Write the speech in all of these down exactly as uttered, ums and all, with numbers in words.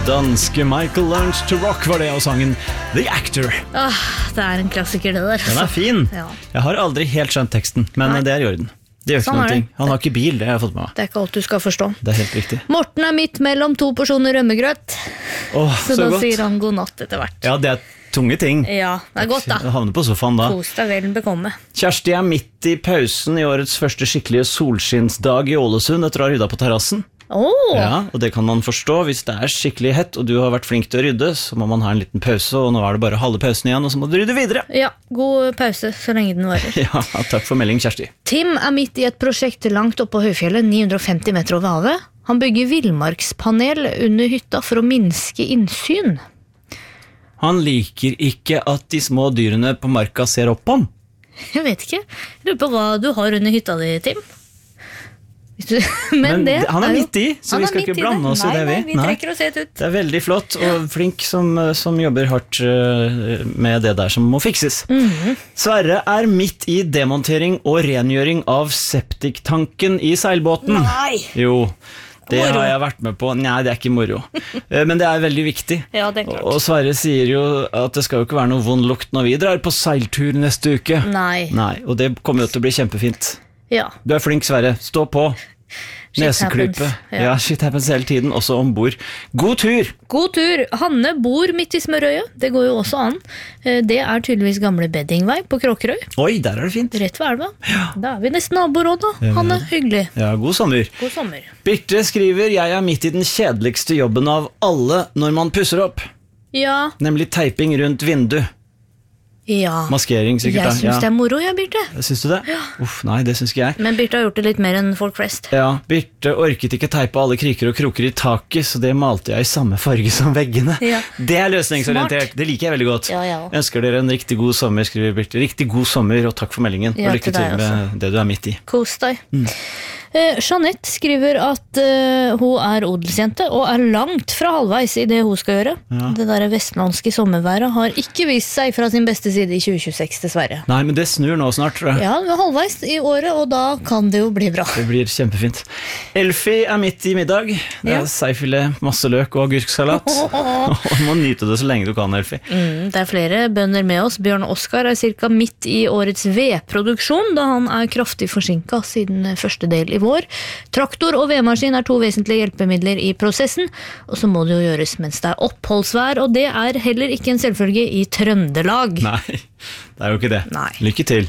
Danske Michael Learns to Rock var det, og sangen The Actor. Åh, det er en klassiker det der. Den er fin. Ja. Jeg har aldri helt skjønt teksten, men Nei. det er i orden. Det gjør ikke Sånn noen er det. ting. Han har ikke bil, det har jeg fått med meg. Det er ikke alt du skal forstå. Det er helt riktig. Morten er midt mellom to porsjoner rømmegrøt, Åh, så, så da godt. sier han god natt etter hvert. Ja, det er tunge ting. Ja, det er godt da. Å havne på sofaen da. Kos deg vel bekomme. Kjersti er midt i pausen i årets første skikkelige solskinnsdag i Ålesund etter å ha rydda på terrassen. Åh, Ja, og det kan man forstå. Hvis det er skikkelig hett og du har vært flink til å rydde, så må man ha en liten pause, og nå er det bare halve pausen igjen, og så må du rydde videre. ja, god pause så lenge den varer. Ja, takk for melding, Kjersti. Tim er midt i et prosjekt langt oppe på høyfjellet, ni hundre og femti meter over havet. Han bygger villmarkspanel under hytta for å minske innsyn. Han liker ikke at de små dyrene på marka ser opp på ham. Jeg vet ikke. Jeg lurer på hva du har under hytta di, Tim. Hvis du- Men, Men det han er jo- midt i, så han vi er skal midt ikke i blande oss i nei, det, vi. Nei, vi Nei. trekker oss helt ut. Det er veldig flott, og flink som, som jobber hardt uh, med det der som må fikses. Mhm. Sverre er midt i demontering og rengjøring av septiktanken i seilbåten. Nei! Jo, det Moro. har jeg vært med på. Nei, det er ikke moro. Eh, Men det er veldig viktig. Ja, det er klart. Og Sverre sier jo at det skal jo ikke være noe vond lukt når vi drar på seiltur neste uke. Nei. Nei, og det kommer jo til å bli kjempefint. Ja. Du er flink, Sverre. Stå på. Shit Neseklype. happens. Ja. Ja. shit happens hele tiden, også ombord. God tur! God tur. Hanne bor midt i smørøyet. Det går jo også an. Eh, Det er tydeligvis gamle beddingvei på Kråkerøy. Oi, der er det fint. Rett ved elva. Da er vi nesten naboer også, da. Hanne, hyggelig. Ja, god sommer. God sommer. Birte skriver, jeg er midt i den kjedeligste jobben av alle når man pusser opp. Ja. Nemlig teiping rundt vindu. Ja. Maskering, sikkert. Jeg da. syns det er moro, jeg, Birte. Syns du det? Uff, nei, det syns ikke jeg. Men Birte har gjort det litt mer enn folk flest. Ja, Birte orket ikke teipe alle kriker og kroker i taket, så det malte jeg i samme farge som veggene. Ja. Det er løsningsorientert. Det liker jeg veldig godt. Ja, ja. Ønsker dere en riktig god sommer, skriver Birte. Riktig god sommer, og takk for meldingen. Ja, og lykke til deg til med det du er midt i. Kos deg. Mm. Eh, Jeanette skriver at eh, hun er odelsjente og er langt fra halvveis i det hun skal gjøre. Ja. Det der vestlandske sommerværet har ikke vist seg fra sin beste side i tjue tjueseks, dessverre. Nei, men det snur nå snart, tror jeg. Ja, vi er halvveis i året, og da kan det jo bli bra. Det blir kjempefint. Elfie er midt i middag. Det er Ja. seifilet, masse løk og agurksalat. Og du må nyte det så lenge du kan, Elfie. Mm, det er flere bønder med oss. Bjørn Oskar er cirka midt i årets vedproduksjon, da han er kraftig forsinket siden første del i vår. Traktor og vedmaskin er to vesentlige hjelpemidler i prosessen, og så må det jo gjøres mens det er oppholdsvær, og det er heller ikke en selvfølge i Trøndelag. Nei, det er jo ikke det. Nei. Lykke til.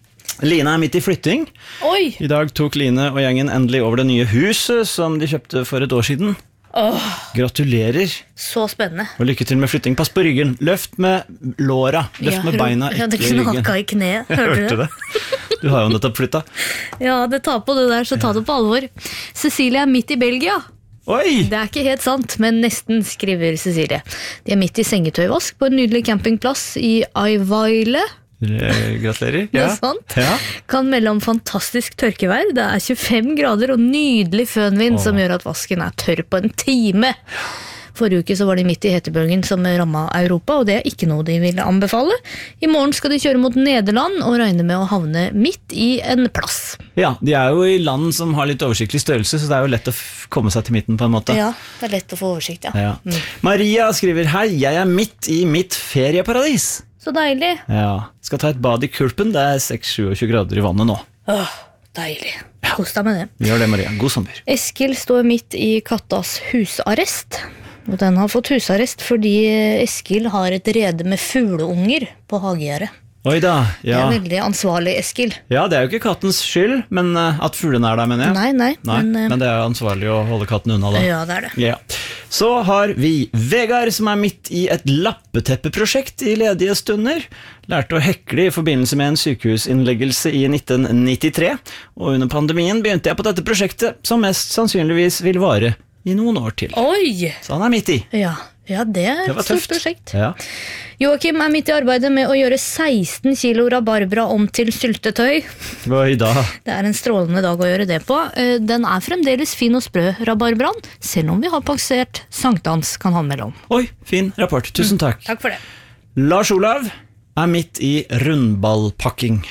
Line er midt i flytting. Oi! I dag tok Line og gjengen endelig over det nye huset som de kjøpte for et år siden. Åh, Gratulerer, så spennende. og lykke til med flytting. Pass på ryggen. Løft med låra. Løft Ja, med beina, ja, det ikke ryggen. knaka i kneet, Jeg hørte hørte du det? det. Du har jo nettopp flytta. Ja, det tar på det der, så ta det på alvor. Cecilie er midt i Belgia. Oi! Det er ikke helt sant, men nesten, skriver Cecilie. De er midt i sengetøyvask på en nydelig campingplass i Aivaile. Gratulerer. Det Ja. er sant. Ja. Kan melde om fantastisk tørkevær. Det er tjuefem grader og nydelig fønvind som gjør at vasken er tørr på en time. Forrige uke så var de midt i hetebølgen som rammet Europa, og det er ikke noe de vil anbefale. I morgen skal de kjøre mot Nederland og regne med å havne midt i en plass. Ja, de er jo i land som har litt oversiktlig størrelse, så det er jo lett å f- komme seg til midten på en måte. Ja, det er lett å få oversikt, ja. Ja. Maria skriver, hei, jeg er midt i mitt ferieparadis. Så deilig. Ja, skal ta et bad i Kulpen, det er seks til sju grader i vannet nå. Åh, deilig. Kos deg med det. Vi gjør det, Maria. God sommer. Eskil står midt i kattas husarrest. Og den har fått husarrest fordi Eskil har et rede med fugleunger på hagegjerdet. Oi da, Det ja. er veldig ansvarlig, Eskil. Ja, det er jo ikke kattens skyld, men uh, at fuglene er der, mener jeg. Nei, nei, Nei, men, men, eh, det er jo ansvarlig å holde katten unna da. Ja, det er det. Ja. Så har vi Vegard, som er midt i et lappeteppeprosjekt i ledige stunder. Lærte å hekle i forbindelse med en sykehusinnleggelse i nitten nittitre, og under pandemien begynte jeg på dette prosjektet, som mest sannsynligvis vil vare i noen år til. Oi! Så han er midt i. Ja, ja det er Det var et stort tøft. prosjekt. Ja. Joakim er midt i arbeidet med å gjøre seksten kilo rabarbra om til syltetøy. Oi da. Det er en strålende dag å gjøre det på. Eh, Den er fremdeles fin og sprø, rabarbran, selv om vi har passert sankthans, kan han melde om. Oi, fin rapport. Tusen takk. Takk for det. Lars Olav er midt i rundballpakking.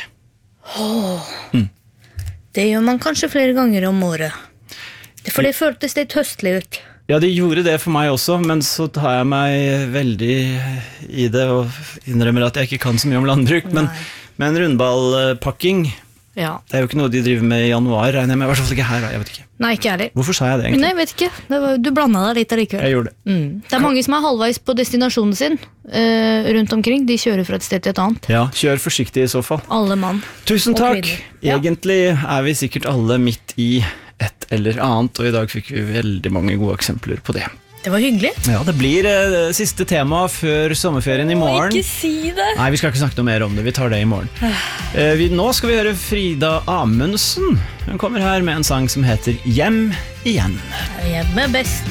Det gjør man kanskje flere ganger om året. For det føltes litt høstlig ut. Ja, de gjorde det for meg også, men så tar jeg meg veldig i det og innrømmer at jeg ikke kan så mye om landbruk, men, men rundballpakking, Ja. det er jo ikke noe de driver med i januar, regner jeg med, i hvert fall ikke her, jeg vet ikke. Nei, ikke ærlig. Hvorfor sa jeg det egentlig? Nei, jeg vet ikke. Det var, du blandet deg litt allikevel. Jeg gjorde det. Mm. Det er mange som er halvveis på destinasjonen sin eh, rundt omkring. De kjører fra et sted til et annet. Ja, kjør forsiktig i så fall. Alle mann. Tusen Og takk. kvinner. Ja. Egentlig er vi sikkert alle midt i et eller annet, og i dag fikk vi veldig mange gode eksempler på det. Det var hyggelig. Ja, det blir eh, siste tema før sommerferien i morgen. Ikke si det. Nei, vi skal ikke snakke noe mer om det, vi tar det i morgen. Eh, vi, nå skal vi høre Frida Amundsen. Hun kommer her med en sang som heter Hjem igjen. Hjemme best.